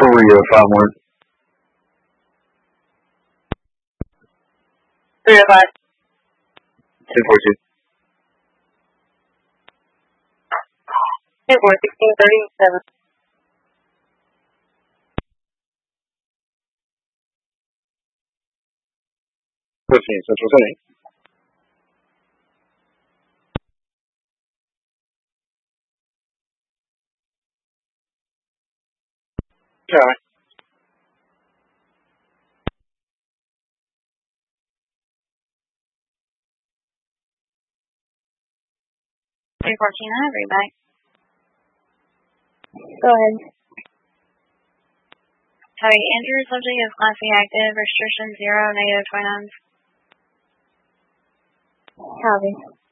Where were you at 5-1? 305. 10-14. 1637. 15, Central City. Okay. Readback. Go ahead. Copy. Andrew, subject is Class C active. Restriction 0, -29. Copy.